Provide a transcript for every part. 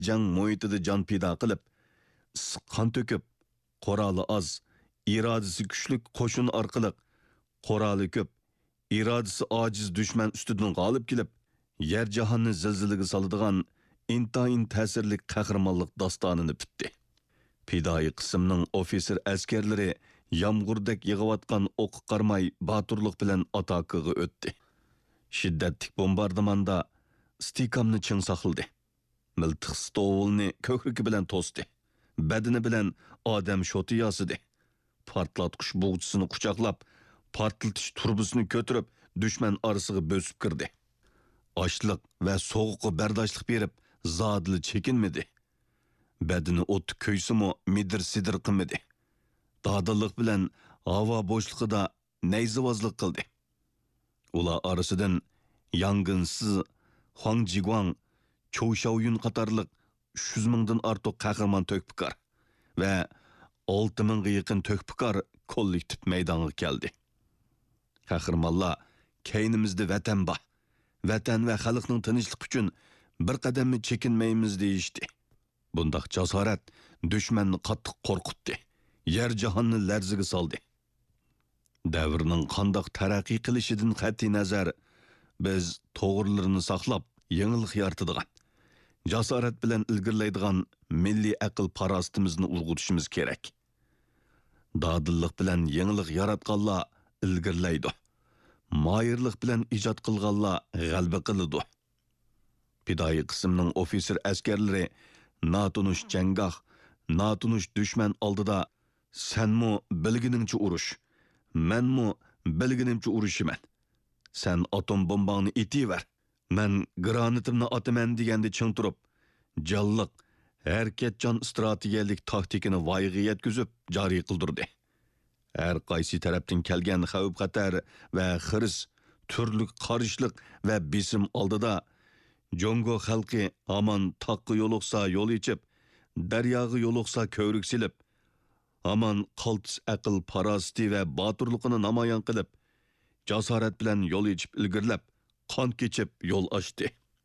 jang muhitida jon pido qilib, issiq qon to'kib, quroli oz, irodasi kuchli qo'shin orqali quroli ko'p, irodasi ojiz dushman ustidan g'olib kelib, yer jahonni zilzilaga soladigan intayin ta'sirli qahramonlik dostonini bitdi. Pidoi qismning ofitser askarlari yomg'irdak yig'ayotgan o'q qarmay boturlik bilan atakaga o'tdi. Shiddatli bombardimanda istiqomni ching saqladi. Miltiq stovulni ko'krigi bilan to'sdi. Badani bilan odam shoti yosidi. Portlatqich bug'chisini quchoqlab, portlatish turbusini ko'tarib, dushman orasiga bo'sib kirdi. Ochliq va sovuqqa bardoshlik berib, zodli chekinmadi. Badani o't ko'ysimi midir-sidir qilmadi. Dadillik bilan havo bo'shligida nayzivozlik qildi. Ular orasidan yong'insiz Huang Jiguang, Chou Xiaoyun qatorliq 300 mingdan ortiq qahramon to'kpikor va 6 mingga yaqin to'kpikor kollektiv maydonga keldi. Qahramonlar keynimizda vatan bor. Vatan va xalqning tinchlik uchun bir qadamni chekinmaymiz deyishdi. Bundaq jasorat dushmanni qattiq qo'rqitdi. Yer jahonni larziga soldi. Davrning qandoq taraqqiy qilishidan qat'iy nazar biz to'g'rilarini saqlab, yangilik yaratadigan, jasorat bilan ilgirlaydigan milliy aql farosatimizni urg'utishimiz kerak. Dadillik bilan yangilik yaratganlar ilgirlaydi. Moyirlik bilan ijod qilganlar g'alaba qiladi. Pidoi qismning ofitser askarlari natunish janggoh, natunish dushman oldida senmi bilginingcha urush, menmi bilginimcha urushiman. Sen atom bombangni itiver. Men granatimni ataman deganda ching turib, jalliq, harakatchan strategiyalik taktikini voyaga yetkazib joriy qildirdi. Her qaysi tarafdan kelgan xavf-xatar va xiris, turli qarishliq va besim oldida Jongo xalqi aman taqqa yo'liqsa yo'l ichib, daryoga yo'liqsa ko'rik silib, aman qaltis aql farosati va boturligini namoyon qilib, jasorat bilan yo'l ichib ilgirlab, qon kechib yo'l ochdi.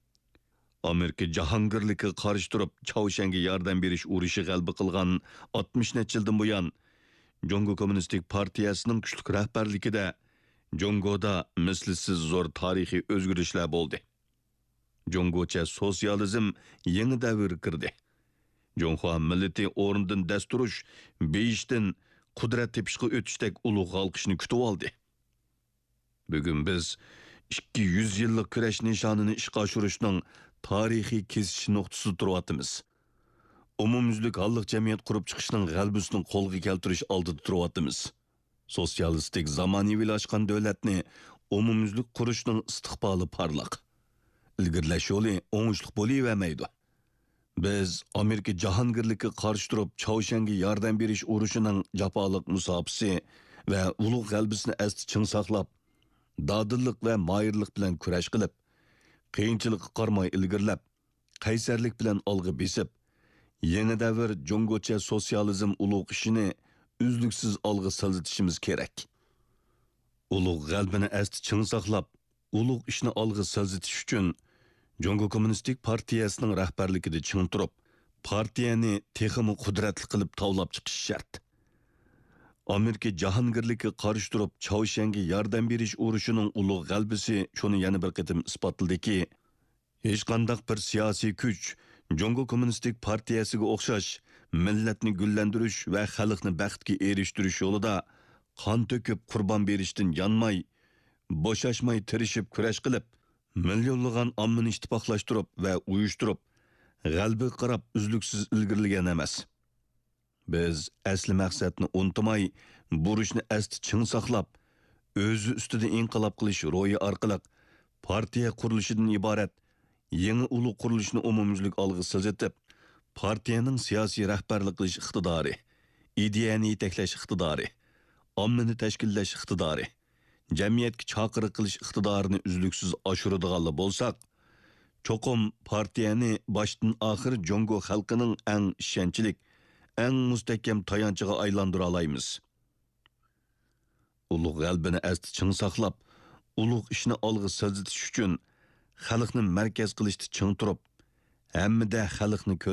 Amerika jahongirlikka qarshi turib, Chaushanga yordam berish urushi g'alaba qilgan 60 yildan buyon Jongo Kommunistik partiyasining kuchli rahbarligida Jongoda mislsiz zo'r tarixiy o'zgarishlar bo'ldi. Jongocha sotsializm yangi davr kirdi. Jonghua millati o'rnidan dasturish, beyishdan qudrat tepishga o'tishdek ulug' xalqishni kutib oldi. Bugun biz 200 yillik kurash nishonini ishga oshirishning tarixiy kesish nuqtasida turyapmiz. Umumyuzlik halq jamiyat qurib chiqishning g'albisini qo'lga keltirish oldida turyapmiz. Sotsialistik zamonaviylashgan davlatni umumyuzlik qurishning istiqboli parlaq. Ilgirlash yo'li o'ngishli bo'lavermaydi. Biz Amerika jahongirlikka qarshi turib Chaushanga yordam berish urushining jafoliq musofasi va ulug' g'albisini asti ching saqlab, dadillik va moyirlik bilan kurash qilib, qiyinchilikqa qarmay ilgirlab, qaysarlik bilan olg'a besib, yangi davr jongocha sotsializm ulug' ishini uzluksiz olg'a siljitishimiz kerak. Ulug' g'albini asti ching saqlab, ulug' ishni olg'a siljitish uchun Jongo Kommunistik partiyasining rahbarligida ching turib, partiyani texmi qudratli qilib tavlab chiqish shart. Amerika jahongirlikka qarshi turib Chaushanga yordam berish urushining ulug' g'albisi shuni yana bir qatim isbotladiki, hech qanday bir siyosiy kuch Jongo Kommunistik partiyasiga o'xshash millatni gullantirish va xalqni baxtga erishtirish yo'lida qon to'kib qurbon berishdan yanmay, bo'shashmay tirishib kurash qilib, millionlagan ommani ittifoqlashtirib va uyushtirib, g'alba qarab uzluksiz ilgirlagan emas. Biz asli maqsadni unutmay, burishni asti ching saqlab, o'zi ustida inqilob qilish ro'yi orqali partiya qurilishidan iborat yangi ulug' qurilishni umumyuzlik olg'a siljitib, partiyaning siyosiy rahbarlik qilish iqtidori, ideyani yetaklash iqtidori, ommani tashkillash iqtidori, jamiyatga chaqiriq qilish iqtidorini uzluksiz oshiradiganlar bo'lsak, cho'qim partiyani boshdan oxir Jongo xalqining eng ishonchlik, eng mustahkam tayanchiga aylantira olamiz. Ulug' g'albini asti ching saqlab, ulug' ishni olg'a siljitish uchun xalqni markaz qilishda ching turib, hammada xalqni